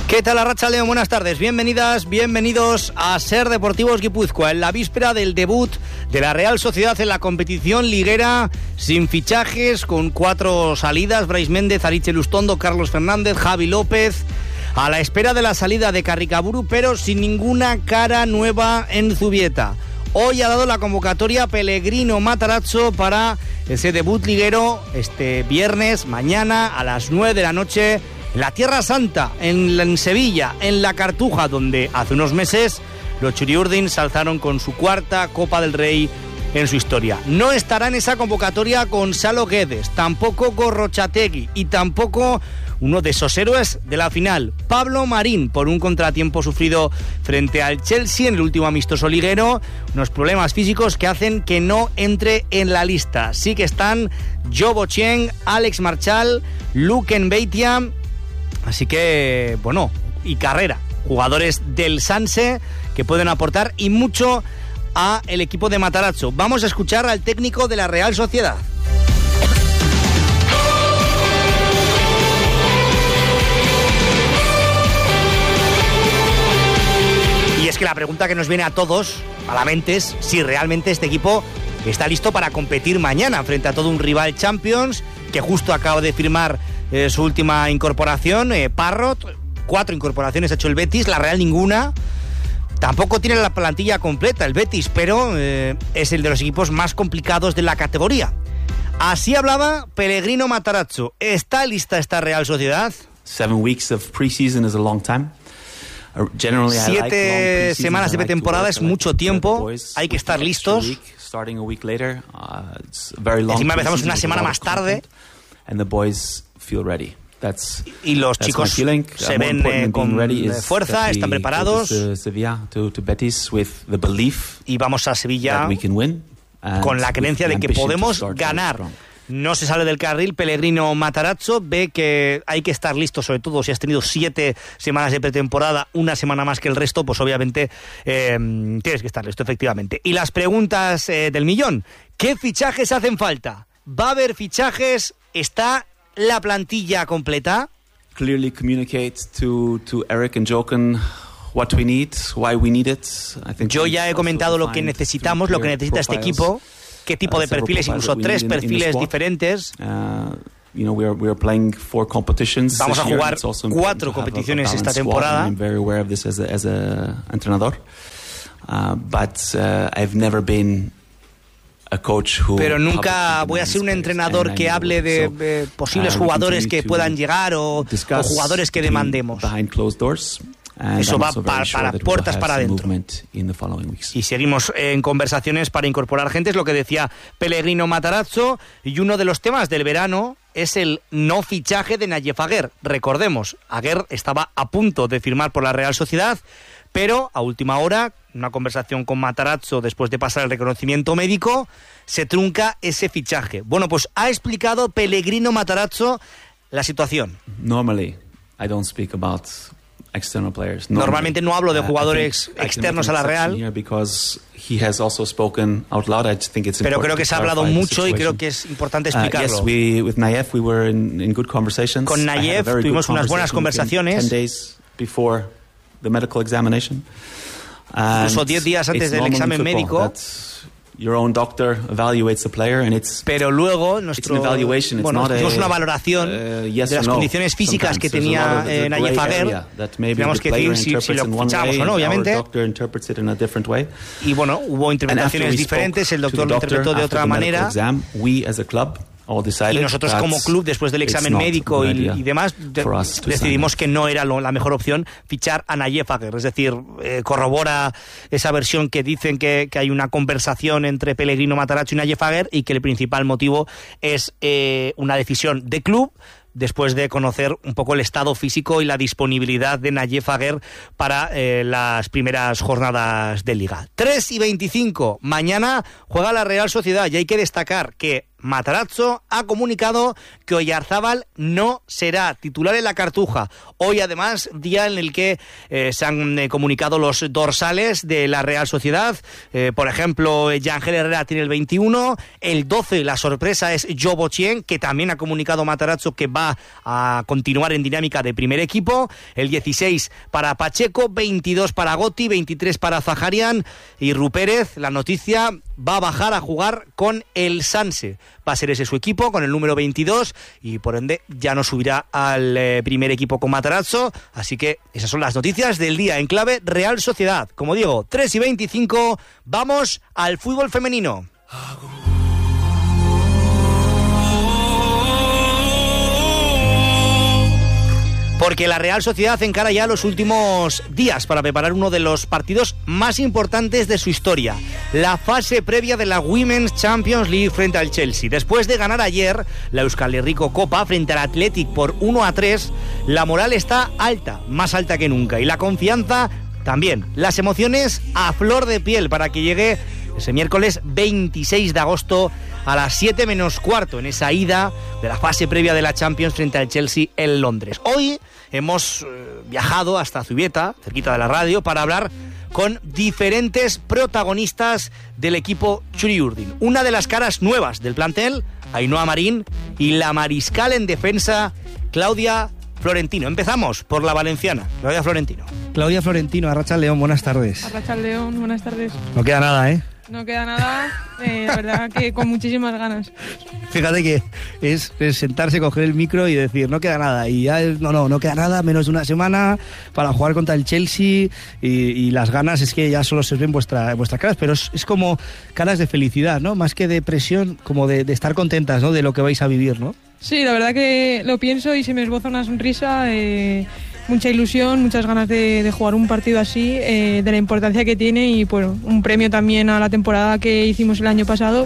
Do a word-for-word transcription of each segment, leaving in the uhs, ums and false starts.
¿Qué tal, Arratsaldeon? Buenas tardes, bienvenidas, bienvenidos a Ser Deportivos Guipúzcoa, en la víspera del debut de la Real Sociedad en la competición liguera, sin fichajes, con cuatro salidas: Brais Méndez, Aritz Lustondo, Carlos Fernández, Javi López, a la espera de la salida de Carricaburu, pero sin ninguna cara nueva en Zubieta. Hoy ha dado la convocatoria Pellegrino Matarazzo para ese debut liguero este viernes, mañana a las nueve de la noche, en la Tierra Santa, en, en Sevilla, en la Cartuja, donde hace unos meses los Churiurdin se alzaron con su cuarta Copa del Rey en su historia. No estará en esa convocatoria Gonzalo Guedes, tampoco Gorrochategui y tampoco uno de esos héroes de la final, Pablo Marín, por un contratiempo sufrido frente al Chelsea en el último amistoso liguero, unos problemas físicos que hacen que no entre en la lista. Sí que están Joe Bocheng, Alex Marchal, Luke Nbeitia, así que, bueno, y Carrera, jugadores del Sanse que pueden aportar y mucho a el equipo de Matarazzo. Vamos a escuchar al técnico de la Real Sociedad. Y es que la pregunta que nos viene a todos a la mente es si realmente este equipo está listo para competir mañana frente a todo un rival Champions que justo acaba de firmar eh, su última incorporación, eh, Parrot. Cuatro incorporaciones ha hecho el Betis, la Real ninguna. Tampoco tiene la plantilla completa el Betis, pero eh, es el de los equipos más complicados de la categoría. Así hablaba Pellegrino Matarazzo. ¿Está lista esta Real Sociedad? Seven weeks of preseason is a long time. Generally, Siete like semanas de pretemporada es mucho tiempo. Hay que estar listos. Encima empezamos una semana más tarde. Y los chicos se ven eh, con fuerza, están preparados. Y vamos a Sevilla con la creencia de que podemos ganar. No se sale del carril Pellegrino Matarazzo, ve que hay que estar listo, sobre todo si has tenido siete semanas de pretemporada, una semana más que el resto, pues obviamente eh, tienes que estar listo, efectivamente. Y las preguntas eh, del millón: ¿qué fichajes hacen falta? ¿Va a haber fichajes? ¿Está la plantilla completa? Clearly communicate to, to Eric and Jochen what we need, why we need it. I think Yo ya he comentado lo que necesitamos, lo que necesita este equipo. ¿Qué tipo de perfiles? Incluso tres perfiles diferentes. Vamos a jugar cuatro competiciones esta temporada. Pero nunca voy a ser un entrenador que hable de, de posibles jugadores que puedan llegar o, o jugadores que demandemos. Eso va para, para puertas para adentro. Y seguimos en conversaciones para incorporar gente, es lo que decía Pellegrino Matarazzo. Y uno de los temas del verano es el no fichaje de Nayef Aguer. Recordemos, Aguer estaba a punto de firmar por la Real Sociedad, pero a última hora, una conversación con Matarazzo después de pasar el reconocimiento médico, se trunca ese fichaje. Bueno, pues ha explicado Pellegrino Matarazzo la situación. Normally, I don't speak about external players. No, Normalmente no hablo de jugadores uh, externos a la Real, pero creo que se ha hablado mucho y creo que es importante explicarlo. Uh, yes, we, with Nayef, we were in, in good conversations. Con Nayef tuvimos unas buenas conversaciones. ten days before the medical examination. Incluso diez días antes del examen médico. Your own doctor evaluates the player and it's pero luego nuestro bueno, hicimos una valoración uh, yes de las no. condiciones físicas Sometimes que tenía eh, Nayef Aguer. Tenemos que decir si, si lo fichamos o no, obviamente. Y bueno, hubo interpretaciones diferentes, el doctor lo interpretó de otra manera. Exam, we as a club y nosotros como club, después del examen médico y, y demás, de, decidimos que no era lo, la mejor opción fichar a Nayef Aguer. Es decir, eh, corrobora esa versión que dicen que, que hay una conversación entre Pellegrino Matarazzo y Nayef Aguer y que el principal motivo es eh, una decisión de club, después de conocer un poco el estado físico y la disponibilidad de Nayef Aguer para eh, las primeras jornadas de Liga. tres y veinticinco, mañana juega la Real Sociedad y hay que destacar que Matarazzo ha comunicado que Oyarzábal no será titular en la Cartuja. Hoy, además, día en el que eh, se han eh, comunicado los dorsales de la Real Sociedad. Eh, por ejemplo, Yangel Herrera tiene el veintiuno. El doce, la sorpresa es Jobo Chien, que también ha comunicado Matarazzo que va a continuar en dinámica de primer equipo. El dieciséis para Pacheco, veintidós para Gotti, veintitrés para Zaharian. Y Rupérez, la noticia, va a bajar a jugar con el Sanse. Va a ser ese su equipo, con el número veintidós, y por ende ya no subirá al eh, primer equipo con Matarazzo. Así que esas son las noticias del día en clave Real Sociedad. Como digo, tres y veinticinco, vamos al fútbol femenino. Porque la Real Sociedad encara ya los últimos días para preparar uno de los partidos más importantes de su historia, la fase previa de la Women's Champions League frente al Chelsea. Después de ganar ayer la Euskal Herriko Copa frente al Athletic por uno a tres, la moral está alta, más alta que nunca, y la confianza también. Las emociones a flor de piel para que llegue ese miércoles veintiséis de agosto a las siete menos cuarto en esa ida de la fase previa de la Champions frente al Chelsea en Londres. Hoy hemos eh, viajado hasta Zubieta, cerquita de la radio, para hablar con diferentes protagonistas del equipo Txuri Urdin. Una de las caras nuevas del plantel, Ainhoa Marín, y la mariscal en defensa, Claudia Florentino. Empezamos por la valenciana, Claudia Florentino. Claudia Florentino, Arratsaldeon, buenas tardes. Arratsaldeon, buenas tardes. No queda nada, ¿eh? No queda nada, eh, la verdad que con muchísimas ganas. Fíjate que es, es sentarse, coger el micro y decir, no queda nada. Y ya, es, no, no, no queda nada, menos de una semana para jugar contra el Chelsea, y, y las ganas es que ya solo se ven vuestra, vuestras caras, pero es, es como caras de felicidad, ¿no? Más que de presión, como de, de estar contentas, ¿no? De lo que vais a vivir, ¿no? Sí, la verdad que lo pienso y se me esboza una sonrisa. Eh, mucha ilusión, muchas ganas de, de jugar un partido así, eh, de la importancia que tiene, y bueno, un premio también a la temporada que hicimos el año pasado,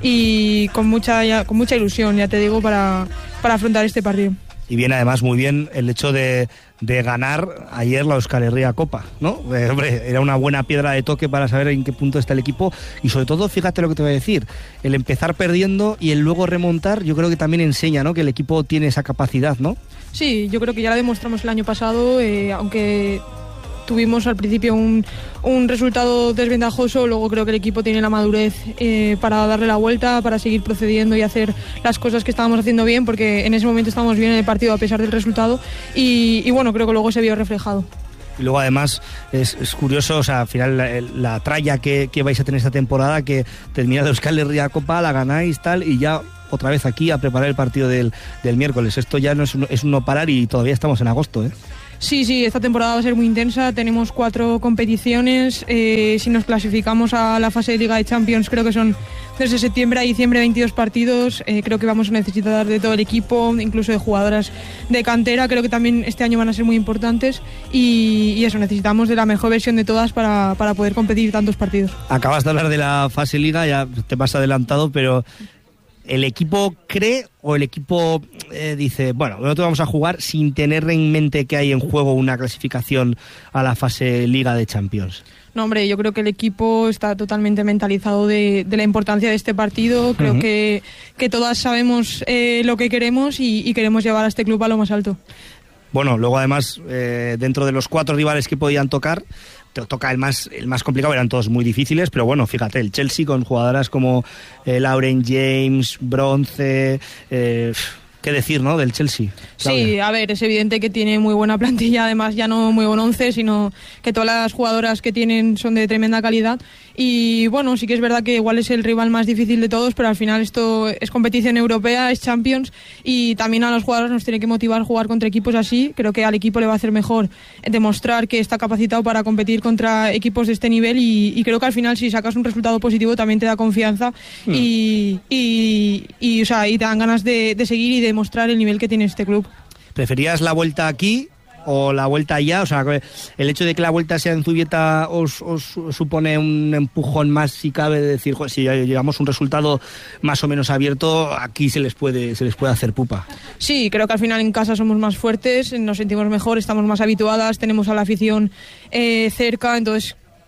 y con mucha ya, con mucha ilusión, ya te digo, para, para afrontar este partido. Y viene además muy bien el hecho de, de ganar ayer la Euskal Herria Copa, ¿no? Eh, hombre, era una buena piedra de toque para saber en qué punto está el equipo, y sobre todo, fíjate lo que te voy a decir, el empezar perdiendo y el luego remontar, yo creo que también enseña, ¿no?, que el equipo tiene esa capacidad, ¿no? Sí, yo creo que ya la demostramos el año pasado, eh, aunque tuvimos al principio un, un resultado desventajoso, luego creo que el equipo tiene la madurez eh, para darle la vuelta, para seguir procediendo y hacer las cosas que estábamos haciendo bien, porque en ese momento estábamos bien en el partido a pesar del resultado, y, y bueno, creo que luego se vio reflejado. Y luego además es, es curioso, o sea, al final la, la tralla que, que vais a tener esta temporada, que termina de Euskal Herria Copa, la ganáis tal, y ya otra vez aquí a preparar el partido del, del miércoles. Esto ya no es un, es un no parar, y todavía estamos en agosto, ¿eh? Sí, sí, esta temporada va a ser muy intensa. Tenemos cuatro competiciones. Eh, si nos clasificamos a la fase de Liga de Champions, creo que son desde septiembre a diciembre veintidós partidos. Eh, creo que vamos a necesitar de todo el equipo, incluso de jugadoras de cantera. Creo que también este año van a ser muy importantes, y, y eso, necesitamos de la mejor versión de todas para, para poder competir tantos partidos. Acabas de hablar de la fase Liga, ya te vas adelantado, pero ¿el equipo cree o el equipo eh, dice, bueno, nosotros vamos a jugar sin tener en mente que hay en juego una clasificación a la fase Liga de Champions? No, hombre, yo creo que el equipo está totalmente mentalizado de, de la importancia de este partido. Creo uh-huh. que, que todas sabemos eh, lo que queremos, y, y queremos llevar a este club a lo más alto. Bueno, luego además, eh, dentro de los cuatro rivales que podían tocar, te toca el más el más complicado, eran todos muy difíciles, pero bueno, fíjate, el Chelsea con jugadoras como eh, Lauren James, Bronce, eh, qué decir, ¿no?, del Chelsea. Claudia. Sí, a ver, es evidente que tiene muy buena plantilla, además ya no muy buen once, sino que todas las jugadoras que tienen son de tremenda calidad, y bueno, sí que es verdad que igual es el rival más difícil de todos, pero al final esto es competición europea, es Champions, y también a los jugadores nos tiene que motivar jugar contra equipos así. Creo que al equipo le va a hacer mejor demostrar que está capacitado para competir contra equipos de este nivel, y, y creo que al final si sacas un resultado positivo también te da confianza, mm. y, y, y, o sea, y te dan ganas de, de seguir y de demostrar el nivel que tiene este club. ¿Preferías la vuelta aquí o la vuelta allá? O sea, el hecho de que la vuelta sea en Zubieta os, os supone un empujón más, si cabe, de decir, joder, si llegamos a un resultado más o menos abierto, aquí se les puede se les puede hacer pupa. Sí, creo que al final en casa somos más fuertes, nos sentimos mejor, estamos más habituadas, tenemos a la afición eh, cerca, entonces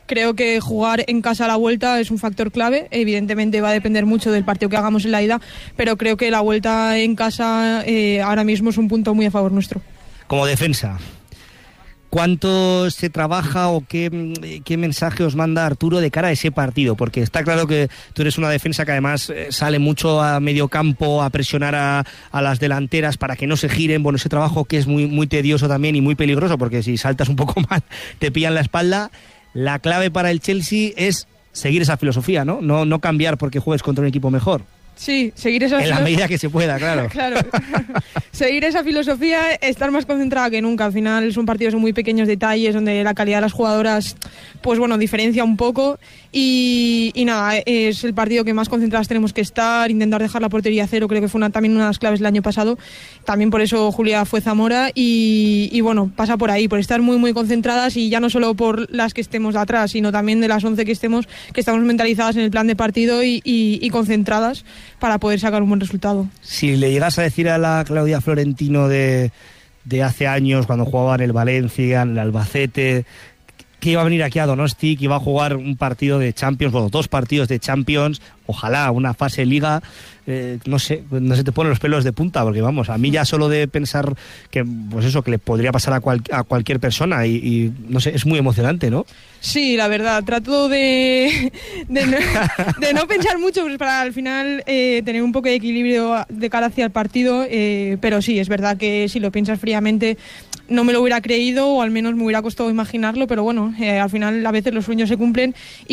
Creo que jugar en casa a la vuelta es un factor clave. Evidentemente va a depender mucho del partido que hagamos en la ida, pero creo que la vuelta en casa eh, ahora mismo es un punto muy a favor nuestro. Como defensa, ¿cuánto se trabaja o qué, qué mensaje os manda Arturo de cara a ese partido? Porque está claro que tú eres una defensa que además eh, sale mucho a medio campo a presionar a, a las delanteras para que no se giren. Bueno, ese trabajo que es muy, muy tedioso también y muy peligroso, porque si saltas un poco mal te pillan la espalda. La clave para el Chelsea es seguir esa filosofía, ¿no? No, no cambiar porque juegues contra un equipo mejor. Sí, seguir esa en la medida que se pueda, claro. Claro. Seguir esa filosofía, estar más concentrada que nunca. Al final son partidos de muy pequeños detalles donde la calidad de las jugadoras, pues bueno, diferencia un poco. Y, y nada, es el partido que más concentradas tenemos que estar, intentar dejar la portería a cero. Creo que fue una, también una de las claves el año pasado. También por eso Julia fue Zamora y, y bueno, pasa por ahí, por estar muy muy concentradas, y ya no solo por las que estemos de atrás, sino también de las once que estemos, que estamos mentalizadas en el plan de partido y, y, y concentradas para poder sacar un buen resultado. Si le llegas a decir a la Claudia Florentino de, de hace años, cuando jugaba en el Valencia, en el Albacete, que iba a venir aquí a Donosti, que iba a jugar un partido de Champions, bueno, dos partidos de Champions, ojalá una fase Liga, eh, no sé, no se te ponen los pelos de punta, porque vamos, a mí ya solo de pensar que, pues eso, que le podría pasar a, cual, a cualquier persona y, y, no sé, es muy emocionante, ¿no? Sí, la verdad, trato de, de, no, de no pensar mucho, pues para al final eh, tener un poco de equilibrio de cara hacia el partido, eh, pero sí, es verdad que si lo piensas fríamente no me lo hubiera creído, o al menos me hubiera costado imaginarlo, pero bueno, eh, al final a veces los sueños se cumplen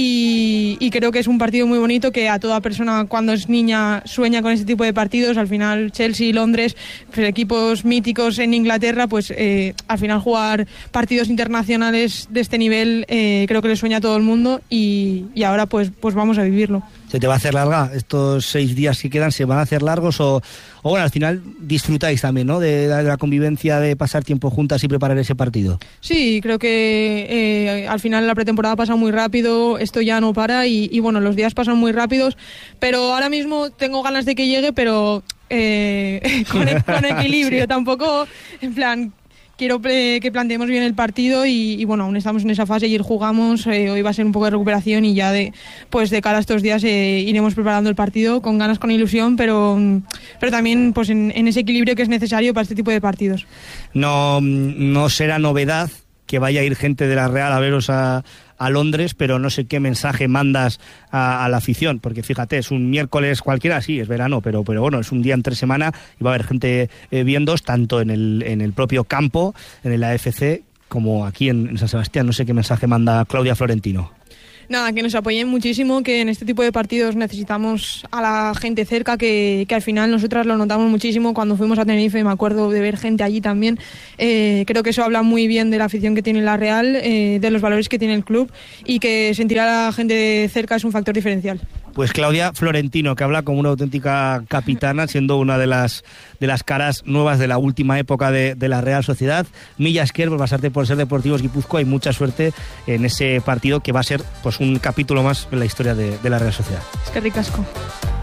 y, y creo que es un partido muy bonito, que a toda persona cuando es niña sueña con este tipo de partidos. Al final Chelsea, Londres, pues, equipos míticos en Inglaterra, pues eh, al final jugar partidos internacionales de este nivel eh, creo que le sueña a todo el mundo y, y ahora pues, pues vamos a vivirlo. ¿Se te va a hacer larga? ¿Estos seis días que quedan se van a hacer largos o, o bueno, al final disfrutáis también, ¿no? De, de la convivencia, de pasar tiempo juntas y preparar ese partido. Sí, creo que eh, al final la pretemporada pasa muy rápido, esto ya no para y, y bueno, los días pasan muy rápidos, pero ahora mismo tengo ganas de que llegue, pero eh, con, con equilibrio, sí. Tampoco en plan... Quiero que planteemos bien el partido y, y bueno, aún estamos en esa fase y jugamos, eh, hoy va a ser un poco de recuperación y ya de pues de cara a estos días eh, iremos preparando el partido con ganas, con ilusión, pero, pero también pues en, en ese equilibrio que es necesario para este tipo de partidos. No, no será novedad que vaya a ir gente de la Real a veros a, a Londres, pero no sé qué mensaje mandas a, a la afición, porque fíjate, es un miércoles cualquiera, sí, es verano, pero, pero bueno, es un día entre semana y va a haber gente eh, viéndos tanto en el, en el propio campo, en el A F C, como aquí en, en San Sebastián. No sé qué mensaje manda Claudia Florentino. Nada, que nos apoyen muchísimo, que en este tipo de partidos necesitamos a la gente cerca, que, que al final nosotras lo notamos muchísimo. Cuando fuimos a Tenerife me acuerdo de ver gente allí también. Eh, creo que eso habla muy bien de la afición que tiene la Real, eh, de los valores que tiene el club, y que sentir a la gente cerca es un factor diferencial. Pues Claudia Florentino, que habla como una auténtica capitana, siendo una de las de las caras nuevas de la última época de, de la Real Sociedad. Milla Esker, por pasarte por Ser Deportivos Guipúzcoa, y mucha suerte en ese partido que va a ser pues un capítulo más en la historia de, de la Real Sociedad. Es que ricasco.